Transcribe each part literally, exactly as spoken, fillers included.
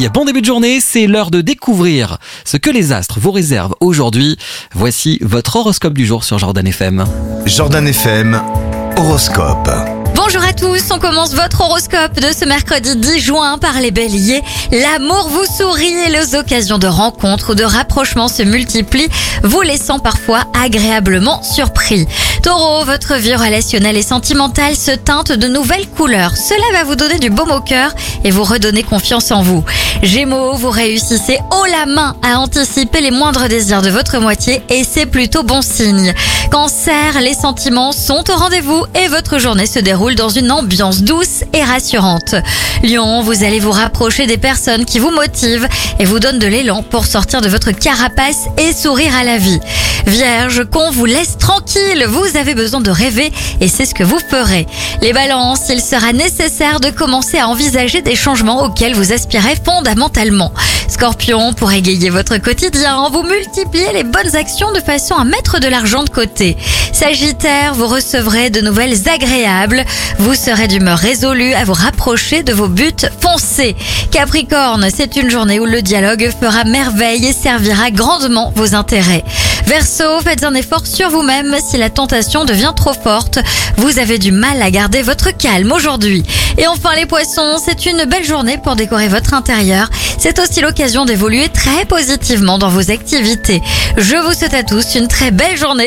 réveil, bon début de journée, c'est l'heure de découvrir ce que les astres vous réservent aujourd'hui. Voici votre horoscope du jour sur Jordan F M. Jordan F M, horoscope. Bonjour à tous, on commence votre horoscope de ce mercredi dix juin par les béliers. L'amour vous sourit et les occasions de rencontres ou de rapprochements se multiplient, vous laissant parfois agréablement surpris. Taureau, votre vie relationnelle et sentimentale se teinte de nouvelles couleurs. Cela va vous donner du baume au cœur et vous redonner confiance en vous. Gémeaux, vous réussissez haut la main à anticiper les moindres désirs de votre moitié et c'est plutôt bon signe. Cancer, les sentiments sont au rendez-vous et votre journée se déroule dans une ambiance douce et rassurante. Lion, vous allez vous rapprocher des personnes qui vous motivent et vous donnent de l'élan pour sortir de votre carapace et sourire à la vie. Vierge, qu'on vous laisse tranquille, vous avez besoin de rêver et c'est ce que vous ferez. Les balances, il sera nécessaire de commencer à envisager des changements auxquels vous aspirez fondamentalement. Scorpion, pour égayer votre quotidien, vous multipliez les bonnes actions de façon à mettre de l'argent de côté. Sagittaire, vous recevrez de nouvelles agréables. Vous serez d'humeur résolue à vous rapprocher de vos buts, foncez. Capricorne, c'est une journée où le dialogue fera merveille et servira grandement vos intérêts. Verseau, faites un effort sur vous-même si la tentation devient trop forte. Vous avez du mal à garder votre calme aujourd'hui. Et enfin les poissons, c'est une belle journée pour décorer votre intérieur. C'est aussi l'occasion d'évoluer très positivement dans vos activités. Je vous souhaite à tous une très belle journée.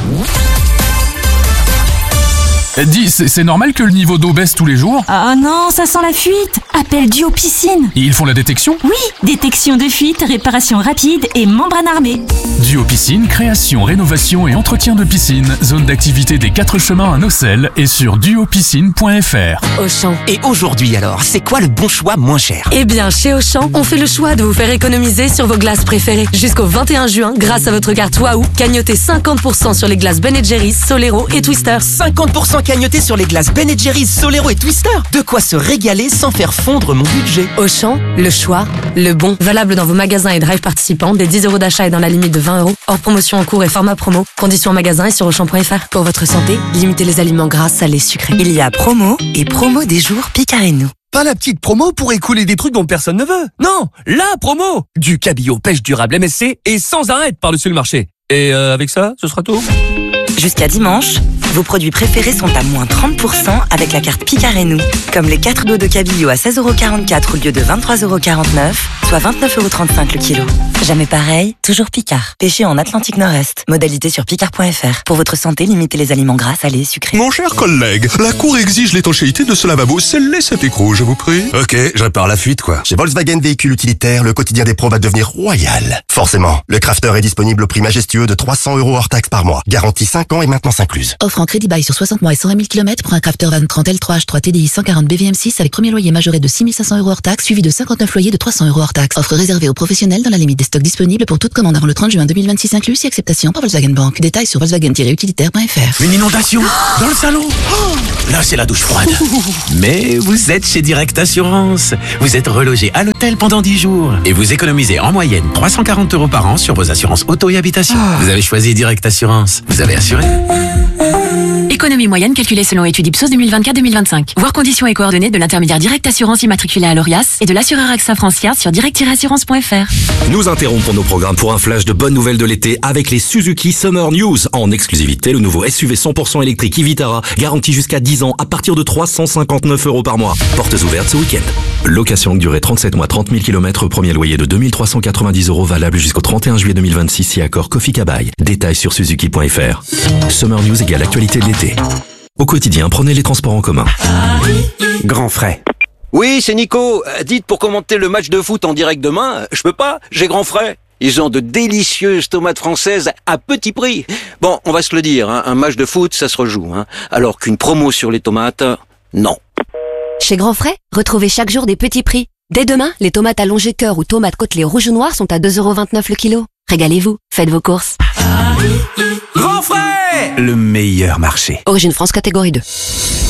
Dis, c'est c'est normal que le niveau d'eau baisse tous les jours? Ah non, ça sent la fuite. Appelle Duo Piscine. Et ils font la détection? Oui, détection de fuite, réparation rapide et membrane armée. Duo Piscine, création, rénovation et entretien de piscine. Zone d'activité des quatre chemins à Nocelles et sur duo piscine point f r. Auchan. Et aujourd'hui alors, c'est quoi le bon choix moins cher? Eh bien, chez Auchan, on fait le choix de vous faire économiser sur vos glaces préférées. Jusqu'au vingt et un juin, grâce à votre carte Waouh, cagnotez cinquante pour cent sur les glaces Ben and Jerry's, Solero et Twister. cinquante pour cent cagnoté sur les glaces Ben and Jerry's, Solero et Twister. De quoi se régaler sans faire fondre mon budget. Auchan, le choix, le bon. Valable dans vos magasins et drive participants, des dix euros d'achat et dans la limite de vingt euros. Hors promotion en cours et format promo. Conditions en magasin et sur auchan point f r. Pour votre santé, limitez les aliments gras, salés, sucrés. Il y a promo et promo des jours Picareno. Pas la petite promo pour écouler des trucs dont personne ne veut. Non, la promo! Du cabillaud pêche durable M S C et sans arrêt par-dessus le marché. Et euh, avec ça, ce sera tout. Jusqu'à dimanche, vos produits préférés sont à moins trente pour cent avec la carte Picareno. Comme les quatre dos de cabillaud à seize euros quarante-quatre au lieu de vingt-trois euros quarante-neuf, soit vingt-neuf euros trente-cinq le kilo. Jamais pareil, toujours Picard. Pêché en Atlantique Nord-Est. Modalité sur picard point f r. Pour votre santé, limitez les aliments gras, salés, sucrés. Mon cher collègue, la Cour exige l'étanchéité de ce lavabo. Scellez cet écrou, je vous prie. Ok, je répare la fuite, quoi. Chez Volkswagen Véhicules Utilitaires, le quotidien des pros va devenir royal. Forcément, le Crafter est disponible au prix majestueux de trois cents euros hors taxe par mois. Garantie cinq ans et maintenance incluse. Offre en crédit bail sur soixante mois et cent vingt mille kilomètres pour un Crafter Van trente L trois H trois T D I cent quarante B V M six avec premier loyer majoré de six mille cinq cents euros hors taxe, suivi de cinquante-neuf loyers de trois cents euros hors taxe. Offre réservée aux professionnels dans la limite des stocks disponibles pour toute commande avant le trente juin deux mille vingt-six inclus si acceptation par Volkswagen Bank. Détails sur volkswagen tiret utilitaire point f r. Une inondation dans le salon. Oh, là, c'est la douche froide. Mais vous êtes chez Direct Assurance. Vous êtes relogé à l'hôtel pendant dix jours. Et vous économisez en moyenne trois cent quarante euros par an sur vos assurances auto et habitation. Vous avez choisi Direct Assurance. Vous avez assuré. Économie moyenne calculée selon étude Ipsos deux mille vingt-quatre deux mille vingt-cinq. Voir conditions et coordonnées de l'intermédiaire Direct Assurance immatriculé à l'Orias et de l'assureur AXA Francière sur direct tiret assurance point f r. Nous interrompons nos programmes pour un flash de bonnes nouvelles de l'été avec les Suzuki Summer News. En exclusivité, le nouveau S U V cent pour cent électrique e-Vitara, garanti jusqu'à dix ans à partir de trois cent cinquante-neuf euros par mois. Portes ouvertes ce week-end. Location longue durée trente-sept mois, trente mille kilomètres, premier loyer de deux mille trois cent quatre-vingt-dix euros valable jusqu'au trente et un juillet deux mille vingt-six si accord Kofi Kabai. Détails sur suzuki point f r. Summer News égale actualité de l'été. Au quotidien, prenez les transports en commun. Grand frais. Oui, c'est Nico. Dites, pour commenter le match de foot en direct demain, je peux pas, j'ai grand frais. Ils ont de délicieuses tomates françaises à petit prix. Bon, on va se le dire, hein, un match de foot, ça se rejoue. Hein, alors qu'une promo sur les tomates, non. Chez Grand Frais, retrouvez chaque jour des petits prix. Dès demain, les tomates allongées cœur ou tomates côtelées rouges ou noires sont à deux euros vingt-neuf le kilo. Régalez-vous, faites vos courses. Grand Frais, le meilleur marché. Origine France catégorie deux.